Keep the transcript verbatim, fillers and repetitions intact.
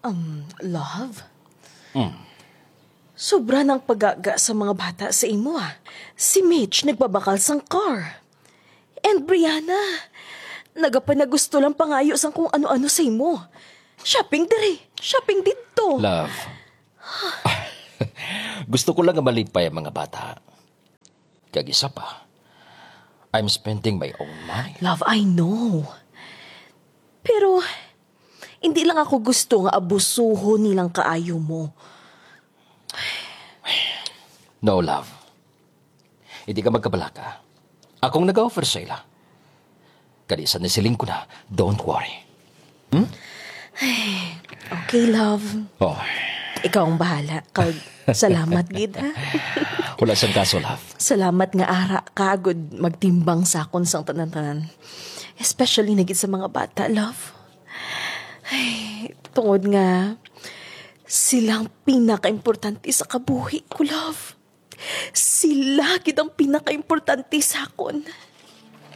Um, love? Hmm. Sobra ng pagaga sa mga bata sa imo ah. Si Mitch nagbabakal sang car. And Brianna, nagapanagusto lang pangayo sang kung ano-ano sa imo. Shopping diri, shopping dito. Love. Gusto ko lang nga malipay ang mga bata. Kag-isa pa, I'm spending my own money. Love, I know. Pero, hindi lang ako gusto nga abusuho nilang kaayo mo. No, love. Hindi ka magkabalaka. Akong nag-offer sa ila. Kadisan na siling ko na, don't worry. Hmm? Okay, love. Oh, Ikaw ang bahala. Kag, salamat, gid, ha? wala siyang kaso, love. Salamat nga ara kagod magtimbang sa akon sang tanan-tanan. Especially na gid sa mga bata, love. Ay, tungod nga, silang pinaka-importante sa kabuhi ko, love. Sila gid ang pinaka-importante sa akon.